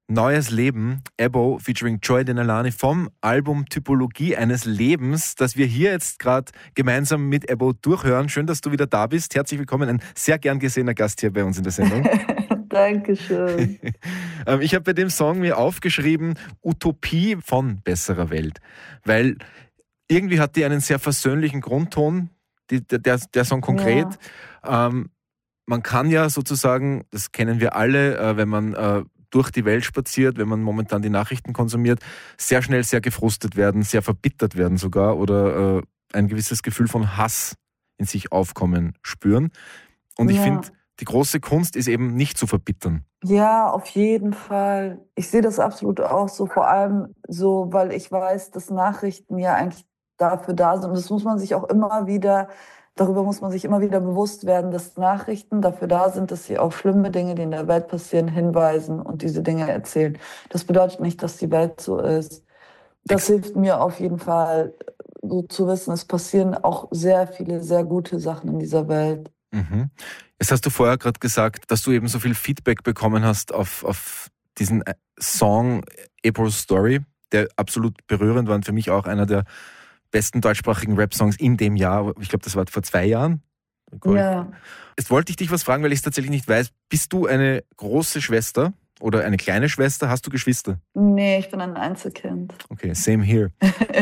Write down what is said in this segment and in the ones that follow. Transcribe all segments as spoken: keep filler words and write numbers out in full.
Neues Leben, Ebo featuring Joy Denalani vom Album Typologie eines Lebens, das wir hier jetzt gerade gemeinsam mit Ebo durchhören. Schön, dass du wieder da bist. Herzlich willkommen, ein sehr gern gesehener Gast hier bei uns in der Sendung. Dankeschön. Ich habe bei dem Song mir aufgeschrieben, Utopie von besserer Welt, weil irgendwie hat die einen sehr versöhnlichen Grundton, die, der, der Song konkret. Ja. Ähm, man kann ja sozusagen, das kennen wir alle, äh, wenn man äh, durch die Welt spaziert, wenn man momentan die Nachrichten konsumiert, sehr schnell sehr gefrustet werden, sehr verbittert werden sogar oder äh, ein gewisses Gefühl von Hass in sich aufkommen spüren. Und ich ja. finde, die große Kunst ist eben nicht zu verbittern. Ja, auf jeden Fall. Ich sehe das absolut auch so, vor allem so, weil ich weiß, dass Nachrichten ja eigentlich dafür da sind. Und das muss man sich auch immer wieder Darüber muss man sich immer wieder bewusst werden, dass Nachrichten dafür da sind, dass sie auf schlimme Dinge, die in der Welt passieren, hinweisen und diese Dinge erzählen. Das bedeutet nicht, dass die Welt so ist. Das hilft mir auf jeden Fall, so zu wissen, es passieren auch sehr viele, sehr gute Sachen in dieser Welt. Mhm. Jetzt hast du vorher gerade gesagt, dass du eben so viel Feedback bekommen hast auf, auf diesen Song April's Story, der absolut berührend war und für mich auch einer der besten deutschsprachigen Rap-Songs in dem Jahr. Ich glaube, das war vor zwei Jahren. Ja. Jetzt wollte ich dich was fragen, weil ich es tatsächlich nicht weiß. Bist du eine große Schwester oder eine kleine Schwester? Hast du Geschwister? Nee, ich bin ein Einzelkind. Okay, same here.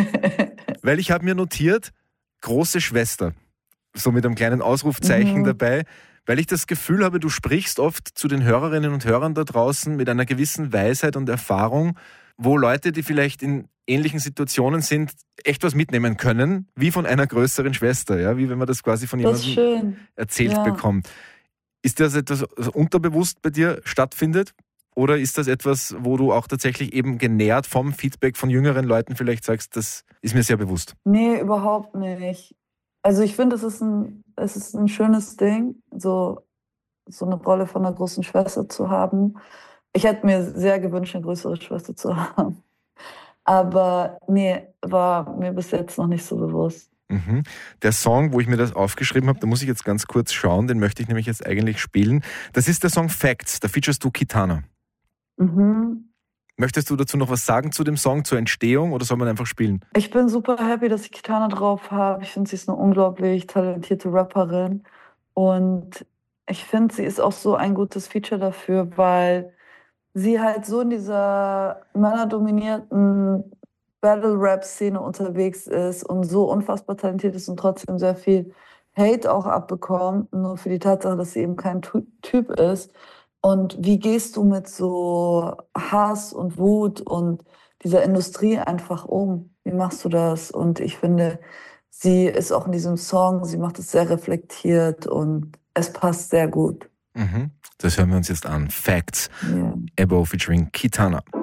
Weil ich habe mir notiert, große Schwester. So mit einem kleinen Ausrufzeichen mhm. dabei. Weil ich das Gefühl habe, du sprichst oft zu den Hörerinnen und Hörern da draußen mit einer gewissen Weisheit und Erfahrung, wo Leute, die vielleicht in ähnlichen Situationen sind, echt was mitnehmen können, wie von einer größeren Schwester, ja, wie wenn man das quasi von jemandem erzählt ja. bekommt. Ist das etwas, was unterbewusst bei dir stattfindet? Oder ist das etwas, wo du auch tatsächlich eben genährt vom Feedback von jüngeren Leuten vielleicht sagst, das ist mir sehr bewusst? Nee, überhaupt nicht. Also ich finde, es ist ein, es ist ein schönes Ding, so, so eine Rolle von einer großen Schwester zu haben. Ich hätte mir sehr gewünscht, eine größere Schwester zu haben. Aber nee, war mir bis jetzt noch nicht so bewusst. Mhm. Der Song, wo ich mir das aufgeschrieben habe, da muss ich jetzt ganz kurz schauen, den möchte ich nämlich jetzt eigentlich spielen. Das ist der Song Facts, da featurest du Kitana. Mhm. Möchtest du dazu noch was sagen zu dem Song, zur Entstehung oder soll man einfach spielen? Ich bin super happy, dass ich Kitana drauf habe. Ich finde, sie ist eine unglaublich talentierte Rapperin. Und ich finde, sie ist auch so ein gutes Feature dafür, weil sie halt so in dieser männerdominierten Battle-Rap-Szene unterwegs ist und so unfassbar talentiert ist und trotzdem sehr viel Hate auch abbekommt, nur für die Tatsache, dass sie eben kein Typ ist. Und wie gehst du mit so Hass und Wut und dieser Industrie einfach um? Wie machst du das? Und ich finde, sie ist auch in diesem Song, sie macht es sehr reflektiert und es passt sehr gut. Mhm. Das hören wir uns jetzt an. Facts. Yeah. Ebo featuring Kitana.